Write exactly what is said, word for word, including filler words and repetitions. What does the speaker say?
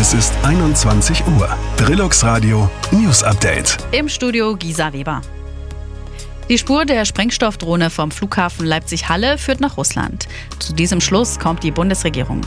Es ist einundzwanzig Uhr. Brillux Radio News Update. Im Studio Gisa Weber. Die Spur der Sprengstoffdrohne vom Flughafen Leipzig-Halle führt nach Russland. Zu diesem Schluss kommt die Bundesregierung.